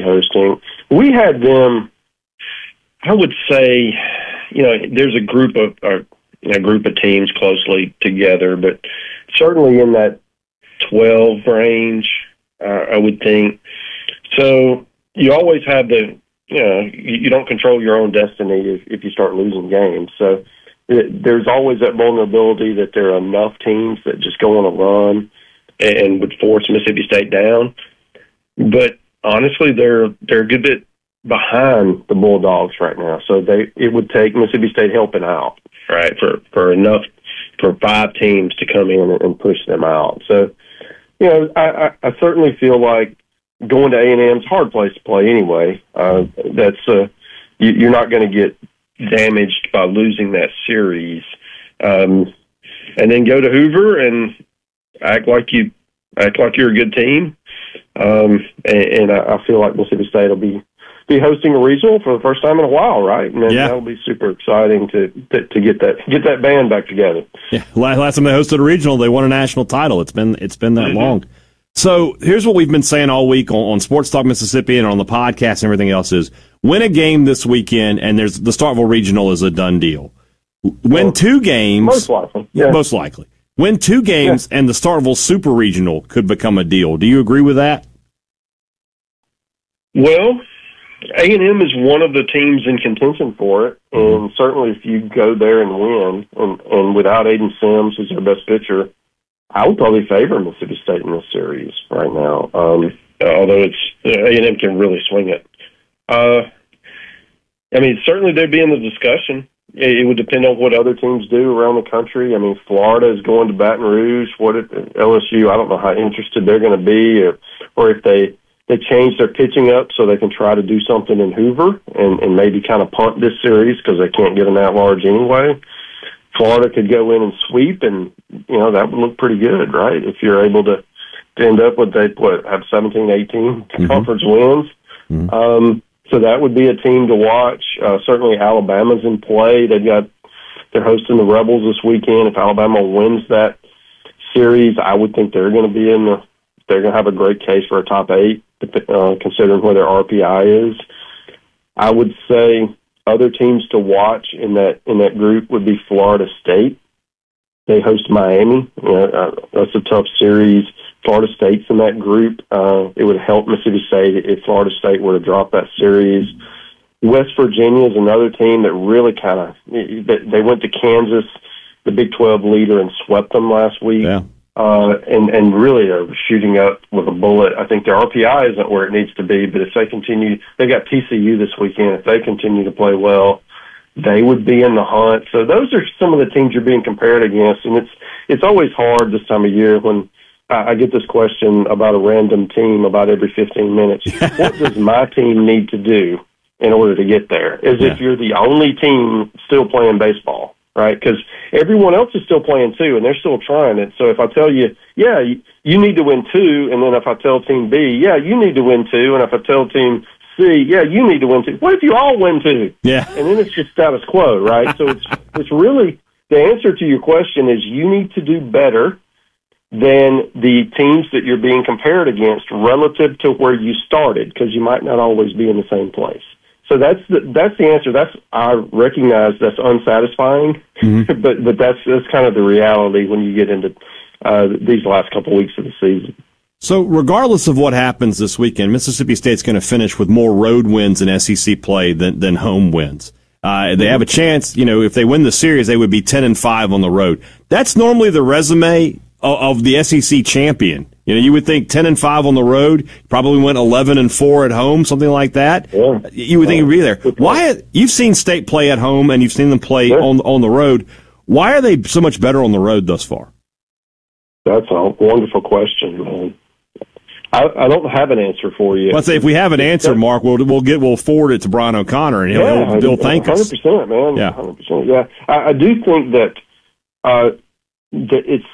hosting. We had them, I would say, there's a group of teams closely together, but certainly in that 12 range, I would think. So you always have you don't control your own destiny if you start losing games. So there's always that vulnerability that there are enough teams that just go on a run and would force Mississippi State down. But honestly, they're a good bit behind the Bulldogs right now. So it would take Mississippi State helping out, right, for enough for 5 teams to come in and push them out. So, I certainly feel like going to A&M's a hard place to play anyway. You're not going to get damaged by losing that series. And then go to Hoover and act like you're a good team. And I feel like Mississippi State will be hosting a regional for the first time in a while, right? And that'll be super exciting to get that band back together. Yeah, last time they hosted a regional, they won a national title. It's been that long. So here's what we've been saying all week on Sports Talk Mississippi and on the podcast and everything else is win a game this weekend, and there's the Starkville Regional is a done deal. Win 2 games. Most likely. Yeah. Most likely. Win 2 games, and the Starkville Super Regional could become a deal. Do you agree with that? Well, A&M is one of the teams in contention for it, and certainly if you go there and win, and without Aiden Sims, who's their best pitcher, I would probably favor Mississippi State in this series right now. Although A&M can really swing it. Certainly they'd be in the discussion. It would depend on what other teams do around the country. Florida is going to Baton Rouge. LSU, I don't know how interested they're going to be, or if they change their pitching up so they can try to do something in Hoover and maybe kind of punt this series because they can't get them that large anyway. Florida could go in and sweep, and that would look pretty good, right? If you're able to end up with have 17, 18 conference wins. So that would be a team to watch. Certainly Alabama's in play. They're hosting the Rebels this weekend. If Alabama wins that series, I would think they're going to be they're going to have a great case for a top 8, considering where their RPI is. I would say other teams to watch in that group would be Florida State. They host Miami. That's a tough series. Florida State's in that group. It would help Mississippi State if Florida State were to drop that series. West Virginia is another team that really they went to Kansas, the Big 12 leader, and swept them last week. Yeah. And really are shooting up with a bullet. I think their RPI isn't where it needs to be, but if they continue, they got TCU this weekend. If they continue to play well, they would be in the hunt. So those are some of the teams you're being compared against, and it's always hard this time of year when I get this question about a random team about every 15 minutes. What does my team need to do in order to get there? As if you're the only team still playing baseball, right? Because everyone else is still playing too, and they're still trying it. So if I tell you, you need to win 2, and then if I tell team B, you need to win 2, and if I tell team C, you need to win 2. What if you all win 2? Yeah. And then it's just status quo, right? So it's really, the answer to your question is you need to do better than the teams that you're being compared against relative to where you started, because you might not always be in the same place. So that's the answer. I recognize that's unsatisfying, but that's kind of the reality when you get into these last couple of weeks of the season. So regardless of what happens this weekend, Mississippi State's going to finish with more road wins in SEC play than home wins. They have a chance, if they win the series, they would be 10-5 on the road. That's normally the resume of the SEC champion. You would think 10-5 on the road, probably went 11-4 at home, something like that. Yeah. You would think it'd be there. Why? You've seen State play at home and you've seen them play on the road. Why are they so much better on the road thus far? That's a wonderful question, man. I don't have an answer for you. Let's say if we have an answer, Mark, we'll forward it to Brian O'Connor and he'll thank us. 100%, man. Yeah, 100%. Yeah, I do think that it's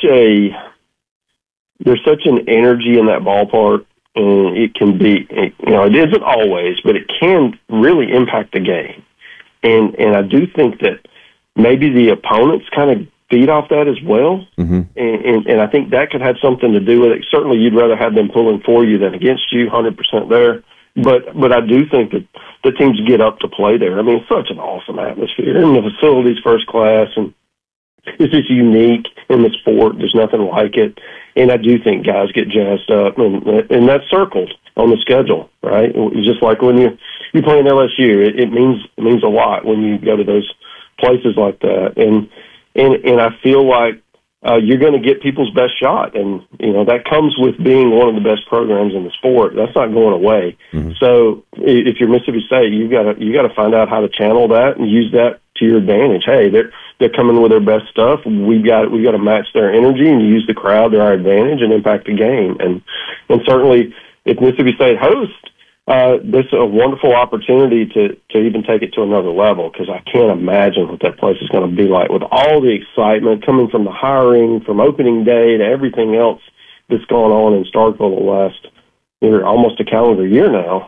there's such an energy in that ballpark, and it can be, it isn't always, but it can really impact the game. And I do think that maybe the opponents kind of feed off that as well. And I think that could have something to do with it. Certainly you'd rather have them pulling for you than against you, 100% there. But I do think that the teams get up to play there. I mean, it's such an awesome atmosphere, and the facility's first class, and it's just unique in the sport. There's nothing like it. And I do think guys get jazzed up, and that's circled on the schedule, right? It's just like when you play in LSU, it means a lot when you go to those places like that. And I feel like you're going to get people's best shot, and that comes with being one of the best programs in the sport. That's not going away. Mm-hmm. So if you're Mississippi State, you got to find out how to channel that and use that to your advantage. Hey, they're coming with their best stuff. We got to match their energy and use the crowd to our advantage and impact the game. And certainly, if Mississippi State hosts, this is a wonderful opportunity to even take it to another level, because I can't imagine what that place is going to be like with all the excitement coming from the hiring, from opening day to everything else that's gone on in Starkville the last almost a calendar year now.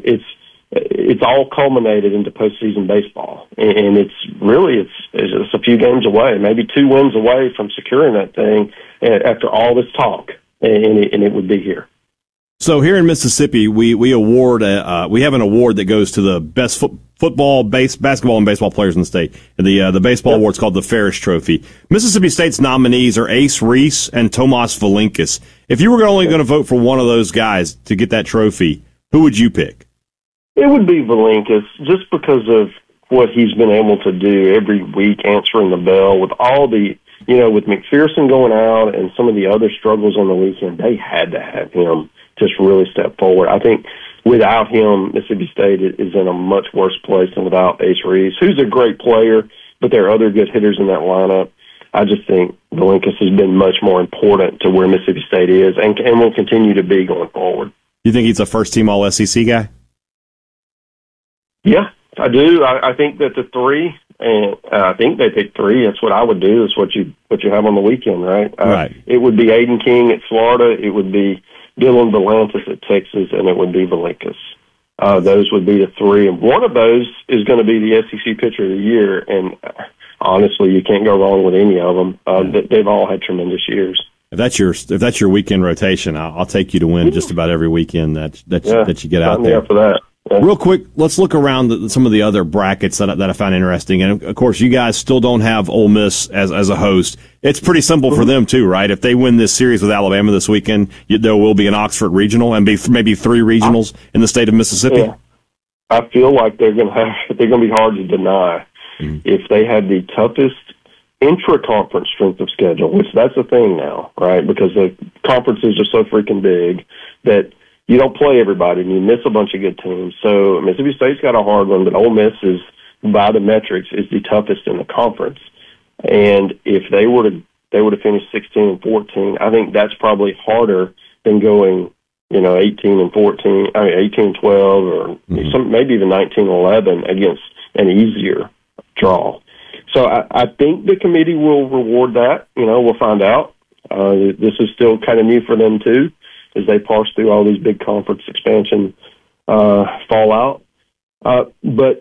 It's all culminated into postseason baseball, and it's a few games away, maybe 2 wins away from securing that thing after all this talk, and it would be here. So here in Mississippi, we have an award that goes to the best basketball and baseball players in the state. The baseball award's called the Ferris Trophy. Mississippi State's nominees are Ace Reese and Tomas Valinkas. If you were only going to vote for one of those guys to get that trophy, who would you pick? It would be Valinkas, just because of what he's been able to do every week, answering the bell with all the, with McPherson going out and some of the other struggles on the weekend. They had to have him just really step forward. I think without him, Mississippi State is in a much worse place than without Ace Reese, who's a great player, but there are other good hitters in that lineup. I just think Valinkas has been much more important to where Mississippi State is and will continue to be going forward. You think he's a first-team All-SEC guy? Yeah, I do. I think that the 3, and I think they picked 3. That's what I would do. That's what you have on the weekend, right? Right. It would be Aiden King at Florida. It would be Dylan Belantis at Texas, and it would be Valinkas. Those would be the 3, and one of those is going to be the SEC Pitcher of the Year. And honestly, you can't go wrong with any of them. They've all had tremendous years. If that's your weekend rotation, I'll take you to win just about every weekend that you get out there. Sign me up for that. Yeah. Real quick, let's look around some of the other brackets that I found interesting. And, of course, you guys still don't have Ole Miss as a host. It's pretty simple for them, too, right? If they win this series with Alabama this weekend, there will be an Oxford regional and maybe 3 regionals in the state of Mississippi. Yeah. I feel like they're going to be hard to deny. Mm-hmm. If they had the toughest intra-conference strength of schedule, which that's the thing now, right? Because the conferences are so freaking big that you don't play everybody, and you miss a bunch of good teams. So Mississippi State's got a hard one, but Ole Miss is, by the metrics, is the toughest in the conference. And if they were to finish 16-14, I think that's probably harder than going, 18-14, 18-12, or maybe even 19-11 against an easier draw. So I think the committee will reward that. We'll find out. This is still kind of new for them too, as they parse through all these big conference expansion fallout. But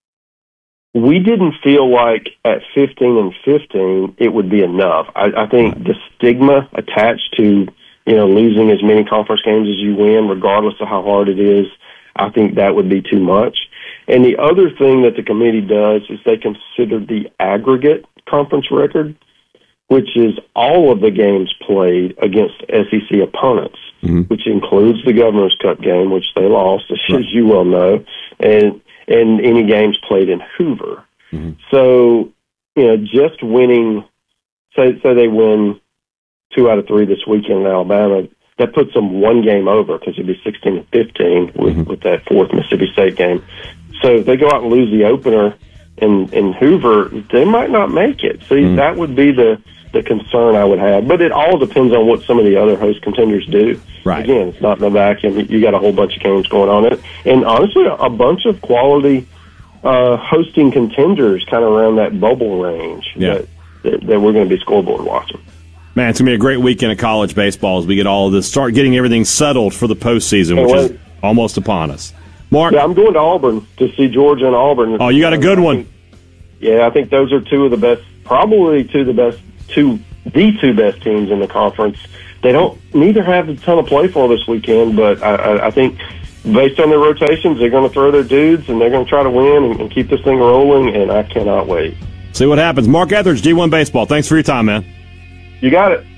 we didn't feel like at 15-15 it would be enough. I think the stigma attached to losing as many conference games as you win, regardless of how hard it is, I think that would be too much. And the other thing that the committee does is they consider the aggregate conference record, which is all of the games played against SEC opponents, which includes the Governor's Cup game, which they lost, as you well know, and any games played in Hoover. Mm-hmm. So, just winning, say they win 2 out of 3 this weekend in Alabama, that puts them 1 game over, because it'd be 16-15 with that 4th Mississippi State game. So if they go out and lose the opener in Hoover, they might not make it. See, that would be the concern I would have. But it all depends on what some of the other host contenders do. Right. Again, it's not in a vacuum. You got a whole bunch of games going on. And honestly, a bunch of quality hosting contenders kind of around that bubble range that we're going to be scoreboard watching. Man, it's going to be a great weekend of college baseball as we get all of this, start getting everything settled for the postseason, which is almost upon us. Mark? Yeah, I'm going to Auburn to see Georgia and Auburn. Oh, you got a good one. I think those are 2 of the best, probably the 2 best teams in the conference. Neither have a ton of play for this weekend, but I think based on their rotations, they're going to throw their dudes, and they're going to try to win and keep this thing rolling, and I cannot wait. See what happens. Mark Etheridge, G1 Baseball. Thanks for your time, man. You got it.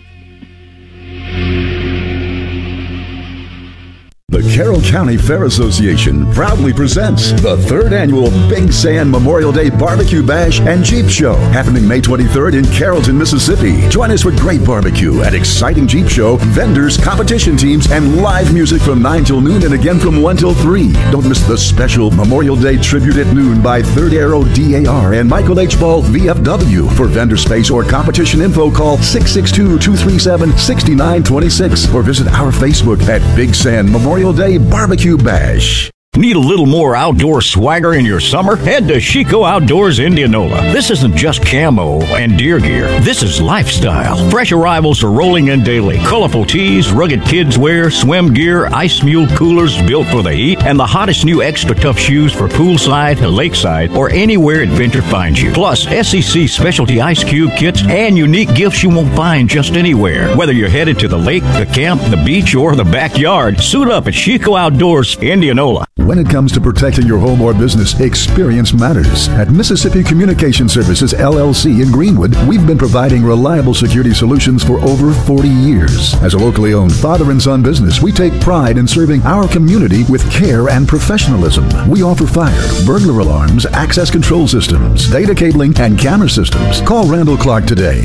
The Carroll County Fair Association proudly presents the 3rd annual Big Sand Memorial Day Barbecue Bash and Jeep Show, happening May 23rd in Carrollton, Mississippi. Join us for great barbecue, an exciting Jeep show, vendors, competition teams, and live music from 9 till noon and again from 1 till 3. Don't miss the special Memorial Day tribute at noon by Third Arrow DAR and Michael H. Ball VFW. For vendor space or competition info, call 662-237-6926 or visit our Facebook at Big Sand Memorial Day Barbecue Bash. Need a little more outdoor swagger in your summer? Head to Chico Outdoors Indianola. This isn't just camo and deer gear. This is lifestyle. Fresh arrivals are rolling in daily. Colorful tees, rugged kids wear, swim gear, ice mule coolers built for the heat, and the hottest new extra tough shoes for poolside, lakeside, or anywhere adventure finds you. Plus, SEC specialty ice cube kits and unique gifts you won't find just anywhere. Whether you're headed to the lake, the camp, the beach, or the backyard, suit up at Chico Outdoors Indianola. When it comes to protecting your home or business, experience matters. At Mississippi Communication Services, LLC in Greenwood, we've been providing reliable security solutions for over 40 years. As a locally owned father and son business, we take pride in serving our community with care and professionalism. We offer fire, burglar alarms, access control systems, data cabling, and camera systems. Call Randall Clark today,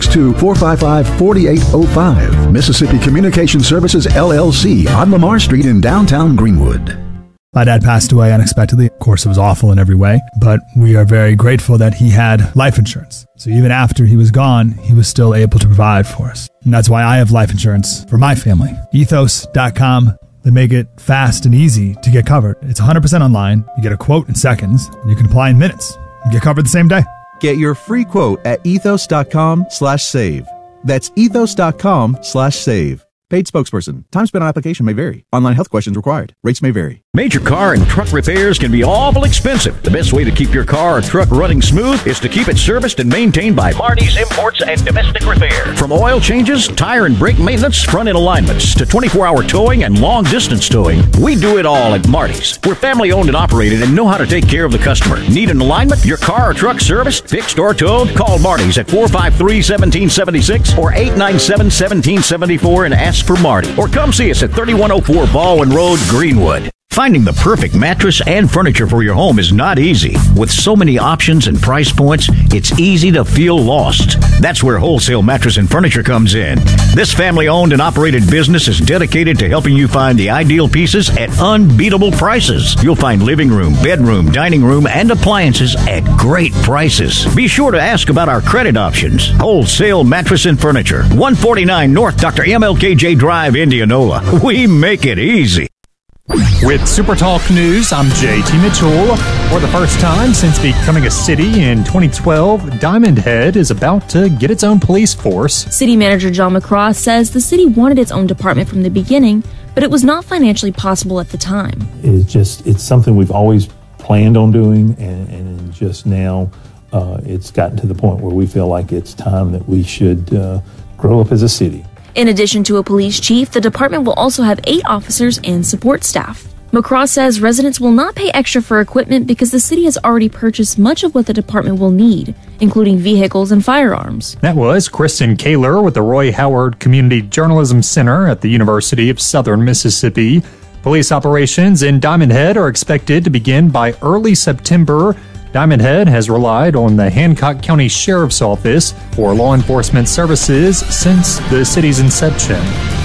662-455-4805. Mississippi Communication Services, LLC on Lamar Street in downtown Greenwood. My dad passed away unexpectedly. Of course, it was awful in every way, but we are very grateful that he had life insurance. So even after he was gone, he was still able to provide for us. And that's why I have life insurance for my family. Ethos.com. They make it fast and easy to get covered. It's 100% online. You get a quote in seconds, and you can apply in minutes. You get covered the same day. Get your free quote at ethos.com/save. That's ethos.com/save. Paid spokesperson. Time spent on application may vary. Online health questions required. Rates may vary. Major car and truck repairs can be awful expensive. The best way to keep your car or truck running smooth is to keep it serviced and maintained by Marty's Imports and Domestic Repair. From oil changes, tire and brake maintenance, front-end alignments, to 24-hour towing and long-distance towing, we do it all at Marty's. We're family-owned and operated and know how to take care of the customer. Need an alignment? Your car or truck serviced, fixed, or towed? Call Marty's at 453-1776 or 897-1774 and ask for Marty, or come see us at 3104 Baldwin Road, Greenwood. Finding the perfect mattress and furniture for your home is not easy. With so many options and price points, it's easy to feel lost. That's where Wholesale Mattress and Furniture comes in. This family-owned and operated business is dedicated to helping you find the ideal pieces at unbeatable prices. You'll find living room, bedroom, dining room, and appliances at great prices. Be sure to ask about our credit options. Wholesale Mattress and Furniture, 149 North Dr. MLKJ Drive, Indianola. We make it easy. With Super Talk News, I'm JT Mitchell. For the first time since becoming a city in 2012, Diamond Head is about to get its own police force. City Manager John McCraw says the city wanted its own department from the beginning, but it was not financially possible at the time. It's something we've always planned on doing, and just now it's gotten to the point where we feel like it's time that we should grow up as a city. In addition to a police chief, the department will also have 8 officers and support staff. McCraw says residents will not pay extra for equipment because the city has already purchased much of what the department will need, including vehicles and firearms. That was Kristen Kaler with the Roy Howard Community Journalism Center at the University of Southern Mississippi. Police operations in Diamond Head are expected to begin by early September. Diamond Head has relied on the Hancock County Sheriff's Office for law enforcement services since the city's inception.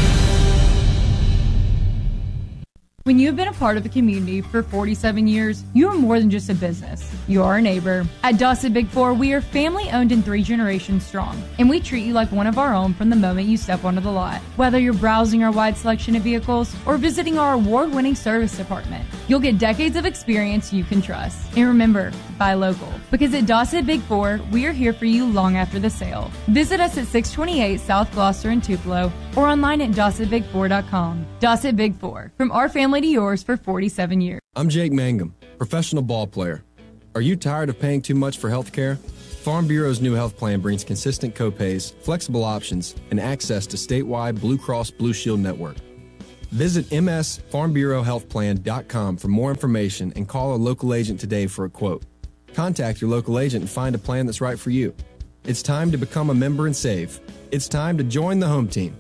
When you've been a part of a community for 47 years, you are more than just a business. You are a neighbor. At Dawson Big 4, we are family-owned and 3 generations strong, and we treat you like one of our own from the moment you step onto the lot. Whether you're browsing our wide selection of vehicles or visiting our award-winning service department, you'll get decades of experience you can trust. And remember, buy local, because at Dawson Big 4, we are here for you long after the sale. Visit us at 628 South Gloucester in Tupelo or online at DawsonBig4.com. Dawson Big 4, from our family to yours for 47 years. I'm Jake Mangum, professional ball player. Are you tired of paying too much for health care? Farm Bureau's new health plan brings consistent copays, flexible options, and access to statewide Blue Cross Blue Shield network. Visit msfarmbureauhealthplan.com for more information and call a local agent today for a quote. Contact your local agent and find a plan that's right for you. It's time to become a member and save. It's time to join the home team.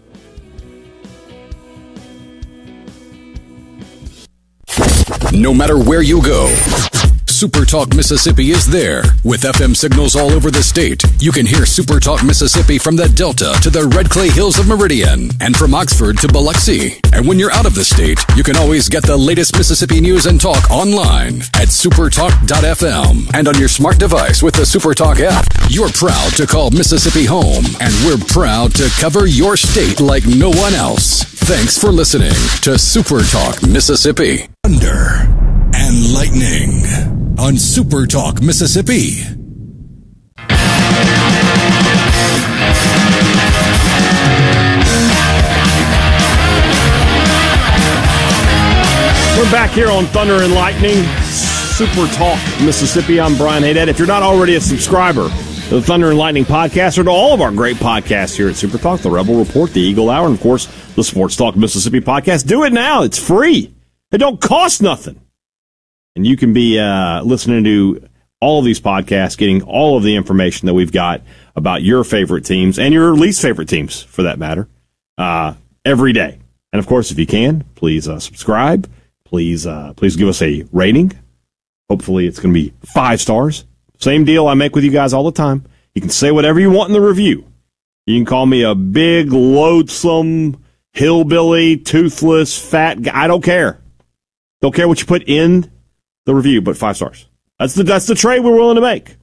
No matter where you go, Super Talk Mississippi is there. With FM signals all over the state, you can hear Super Talk Mississippi from the Delta to the Red Clay Hills of Meridian and from Oxford to Biloxi. And when you're out of the state, you can always get the latest Mississippi news and talk online at supertalk.fm and on your smart device with the Super Talk app. You're proud to call Mississippi home, and we're proud to cover your state like no one else. Thanks for listening to Super Talk Mississippi. Thunder and lightning on Super Talk Mississippi. We're back here on Thunder and Lightning, Super Talk Mississippi. I'm Brian Haydad. If you're not already a subscriber to the Thunder and Lightning podcast or to all of our great podcasts here at Super Talk, the Rebel Report, the Eagle Hour, and of course, the Sports Talk Mississippi podcast, do it now. It's free. It don't cost nothing. And you can be listening to all of these podcasts, getting all of the information that we've got about your favorite teams and your least favorite teams, for that matter, every day. And, of course, if you can, please subscribe. Please give us a rating. Hopefully it's going to be 5 stars. Same deal I make with you guys all the time. You can say whatever you want in the review. You can call me a big, loathsome, hillbilly, toothless, fat guy. I don't care. Don't care what you put in the review, but 5 stars. That's the trade we're willing to make.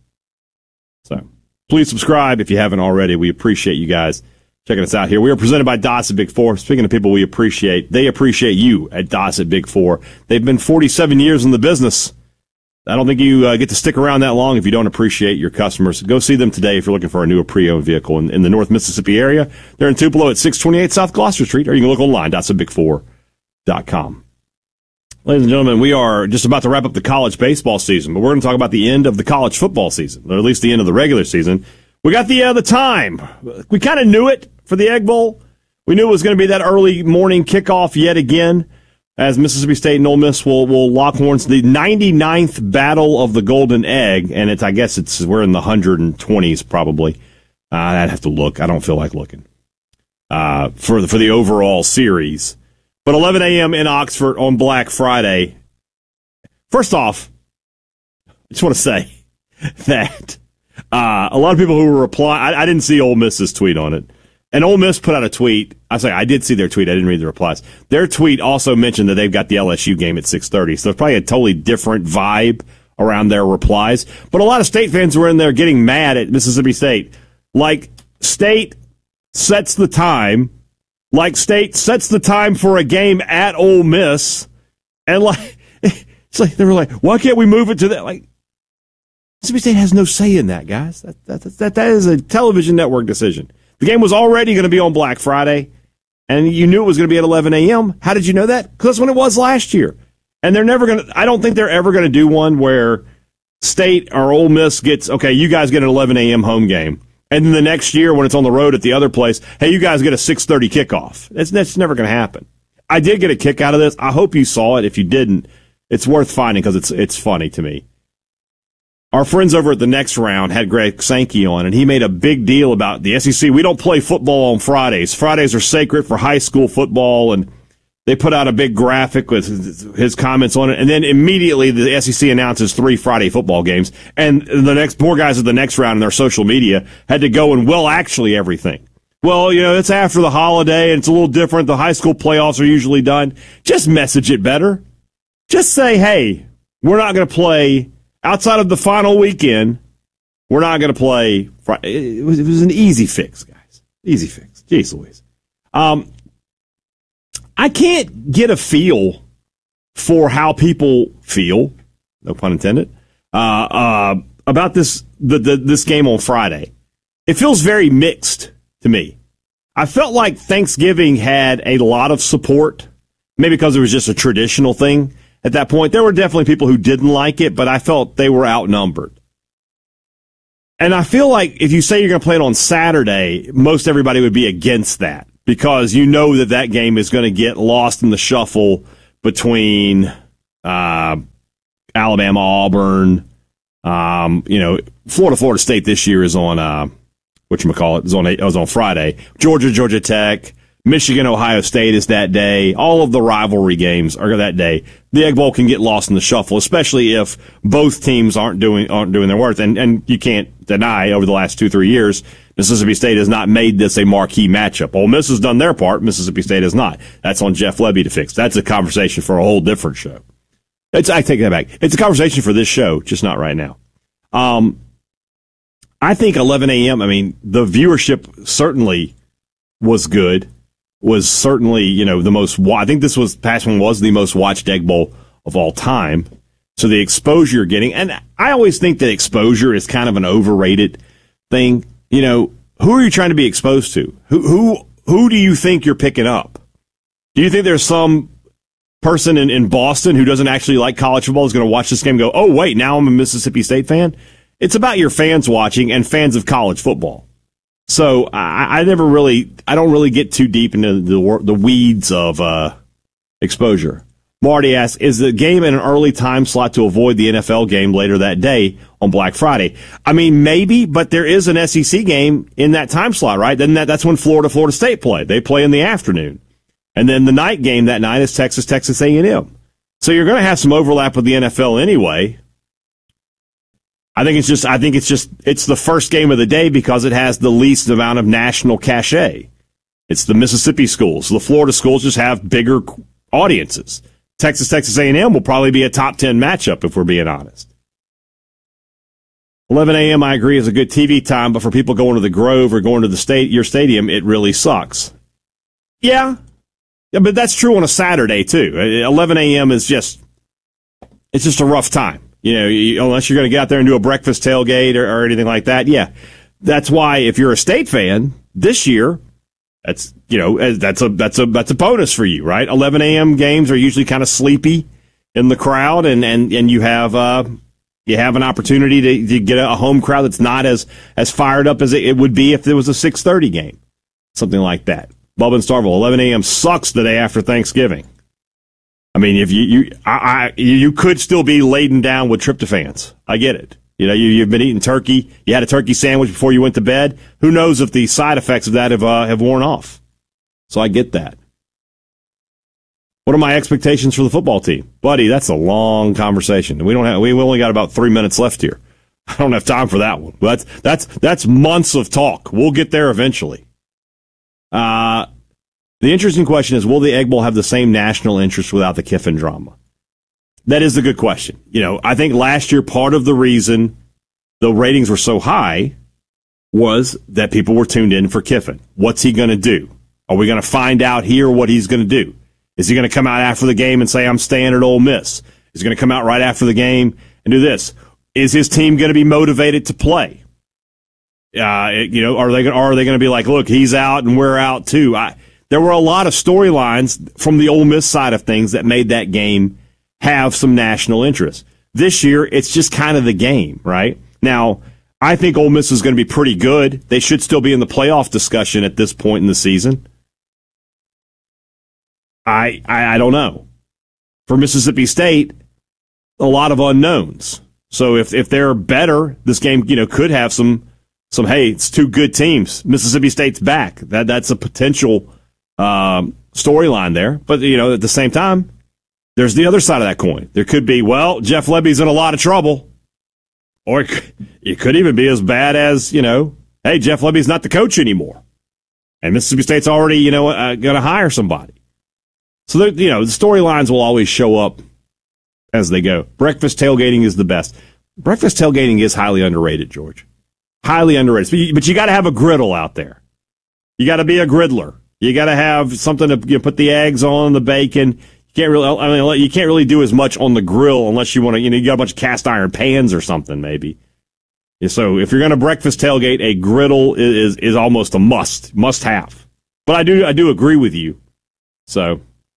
So please subscribe if you haven't already. We appreciate you guys checking us out here. We are presented by Dossett Big Four. Speaking of people we appreciate, they appreciate you at Dossett Big Four. They've been 47 years in the business. I don't think you get to stick around that long if you don't appreciate your customers. Go see them today if you're looking for a new pre-owned vehicle in the North Mississippi area. They're in Tupelo at 628 South Gloucester Street, or you can look online, DossettBig4.com. Ladies and gentlemen, we are just about to wrap up the college baseball season, but we're going to talk about the end of the college football season, or at least the end of the regular season. We got the time. We kind of knew it for the Egg Bowl. We knew it was going to be that early morning kickoff yet again, as Mississippi State and Ole Miss will lock horns. The 99th Battle of the Golden Egg, and we're in the 120s probably. I'd have to look. I don't feel like looking for the overall series. But 11 a.m. in Oxford on Black Friday. First off, I just want to say that a lot of people who were replying, I didn't see Ole Miss's tweet on it. And Ole Miss put out a tweet. I did see their tweet. I didn't read the replies. Their tweet also mentioned that they've got the LSU game at 6:30. So it's probably a totally different vibe around their replies. But a lot of State fans were in there getting mad at Mississippi State. Like, State sets the time. Like, State sets the time for a game at Ole Miss. And, it's like, they were like, why can't we move it to that? Like, Mississippi State has no say in that, guys. That is a television network decision. The game was already going to be on Black Friday, and you knew it was going to be at 11 a.m. How did you know that? Because that's when it was last year. And they're never going to, I don't think they're ever going to do one where State or Ole Miss gets, okay, you guys get an 11 a.m. home game. And then the next year when it's on the road at the other place, hey, you guys get a 6:30 kickoff. That's never going to happen. I did get a kick out of this. I hope you saw it. If you didn't, it's worth finding because it's funny to me. Our friends over at The Next Round had Greg Sankey on, and he made a big deal about the SEC. We don't play football on Fridays. Fridays are sacred for high school football, and they put out a big graphic with his comments on it. And then immediately the SEC announces 3 Friday football games, and more guys at The Next Round in their social media had to go and, actually everything. Well, it's after the holiday, and it's a little different. The high school playoffs are usually done. Just message it better. Just say, hey, we're not going to play outside of the final weekend. We're not going to play Friday. It was an easy fix, guys. Easy fix. Jeez Louise. I can't get a feel for how people feel, no pun intended, about this game on Friday. It feels very mixed to me. I felt like Thanksgiving had a lot of support, maybe because it was just a traditional thing at that point. There were definitely people who didn't like it, but I felt they were outnumbered. And I feel like if you say you're going to play it on Saturday, most everybody would be against that. because you know that game is going to get lost in the shuffle between Alabama, Auburn. Florida State this year is on whatchamacallit, it was on Friday. Georgia Tech, Michigan, Ohio State is that day. All of the rivalry games are that day. The Egg Bowl can get lost in the shuffle, especially if both teams aren't doing their worth. And you can't deny over the last 2-3 years, Mississippi State has not made this a marquee matchup. Ole Miss has done their part. Mississippi State has not. That's on Jeff Lebby to fix. That's a conversation for a whole different show. I take that back. It's a conversation for this show, just not right now. I think 11 a.m., the viewership certainly was good. Was certainly, the most, I think past one was the most watched Egg Bowl of all time. So the exposure you're getting, and I always think that exposure is kind of an overrated thing. Who are you trying to be exposed to? Who do you think you're picking up? Do you think there's some person in Boston who doesn't actually like college football is going to watch this game and go, oh, wait, now I'm a Mississippi State fan? It's about your fans watching and fans of college football. So I don't really get too deep into the weeds of exposure. Marty asks, is the game in an early time slot to avoid the NFL game later that day on Black Friday? Maybe, but there is an SEC game in that time slot, right? Then that's when Florida State play. They play in the afternoon. And then the night game that night is Texas A&M. So you're going to have some overlap with the NFL anyway. I think it's the first game of the day because it has the least amount of national cachet. It's the Mississippi schools. The Florida schools just have bigger audiences. Texas A&M will probably be a top 10 matchup if we're being honest. 11 a.m. I agree is a good TV time, but for people going to the Grove or going to your stadium, it really sucks. Yeah, but that's true on a Saturday too. 11 a.m. is just a rough time. Unless you're going to get out there and do a breakfast tailgate or anything like that. Yeah. That's why if you're a State fan this year, that's a bonus for you, right? 11 a.m. games are usually kind of sleepy in the crowd and you have an opportunity to get a home crowd that's not as fired up as it would be if there was a 6:30 game. Something like that. Bubba and Starville, 11 a.m. sucks the day after Thanksgiving. If you could still be laden down with tryptophans. I get it. You've been eating turkey. You had a turkey sandwich before you went to bed. Who knows if the side effects of that have worn off? So I get that. What are my expectations for the football team, buddy? That's a long conversation. We only got about 3 minutes left here. I don't have time for that one. That's months of talk. We'll get there eventually. The interesting question is, will the Egg Bowl have the same national interest without the Kiffin drama? That is the good question. I think last year part of the reason the ratings were so high was that people were tuned in for Kiffin. What's he going to do? Are we going to find out here what he's going to do? Is he going to come out after the game and say, I'm staying at Ole Miss? Is he going to come out right after the game and do this? Is his team going to be motivated to play? Are they going to be like, look, he's out and we're out too? There were a lot of storylines from the Ole Miss side of things that made that game have some national interest. This year, it's just kind of the game, right? Now, I think Ole Miss is going to be pretty good. They should still be in the playoff discussion at this point in the season. I don't know. For Mississippi State, a lot of unknowns. So if they're better, this game could have some hey, it's two good teams. Mississippi State's back. That's a potential storyline there. But, at the same time, there's the other side of that coin. There could be, Jeff Lebby's in a lot of trouble. Or it could even be as bad as, hey, Jeff Lebby's not the coach anymore. And Mississippi State's already, going to hire somebody. So, the storylines will always show up as they go. Breakfast tailgating is the best. Breakfast tailgating is highly underrated, George. Highly underrated. But you got to have a griddle out there. You got to be a griddler. You got to have something to put the eggs on, the bacon. You can't really do as much on the grill unless you want to, you got a bunch of cast iron pans or something maybe. So if you're going to breakfast tailgate, a griddle is almost a must have. But I do agree with you. So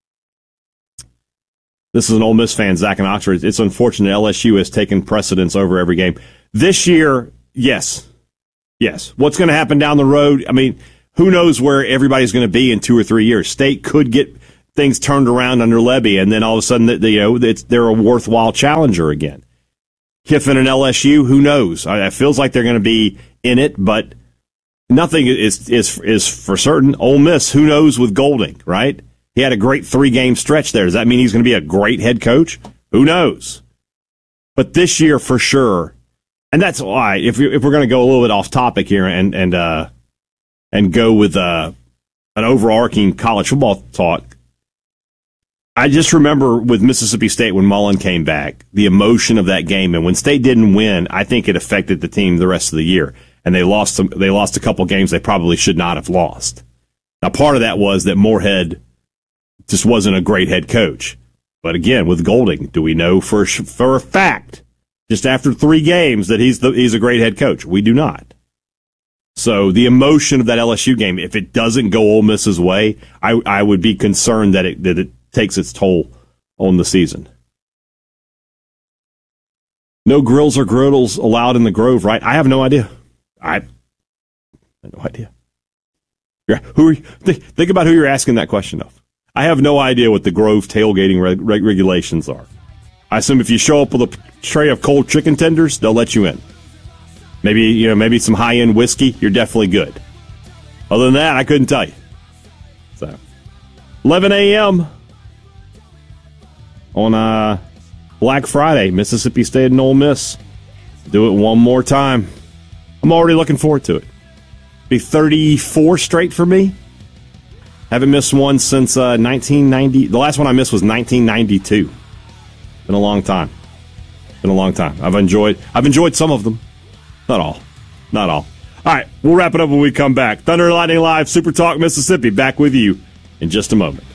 this is an Ole Miss fan, Zach in Oxford. It's unfortunate LSU has taken precedence over every game. This year, yes. What's going to happen down the road? who knows where everybody's going to be in 2 or 3 years? State could get things turned around under Lebby, and then all of a sudden, they're a worthwhile challenger again. Kiffin and LSU, who knows? It feels like they're going to be in it, but nothing is for certain. Ole Miss, who knows with Golding, right? He had a great 3-game stretch there. Does that mean he's going to be a great head coach? Who knows? But this year, for sure, and that's why, if we're going to go a little bit off topic here and go with an overarching college football talk, I just remember with Mississippi State when Mullen came back, the emotion of that game, and when State didn't win, I think it affected the team the rest of the year, and they lost a couple games they probably should not have lost. Now, part of that was that Moorhead just wasn't a great head coach. But again, with Golding, do we know for a fact, just after 3 games, that he's a great head coach? We do not. So the emotion of that LSU game, if it doesn't go Ole Miss's way, I would be concerned that it takes its toll on the season. No grills or griddles allowed in the Grove, right? I have no idea. I have no idea. Think about who you're asking that question of. I have no idea what the Grove tailgating regulations are. I assume if you show up with a tray of cold chicken tenders, they'll let you in. Maybe some high-end whiskey, you're definitely good. Other than that, I couldn't tell you. So, 11 a.m. on Black Friday, Mississippi State and Ole Miss. Do it one more time. I'm already looking forward to it. Be 34 straight for me. Haven't missed one since 1990. The last one I missed was 1992. Been a long time. I've enjoyed some of them. Not all. All right, we'll wrap it up when we come back. Thunder and Lightning Live, Super Talk Mississippi, back with you in just a moment.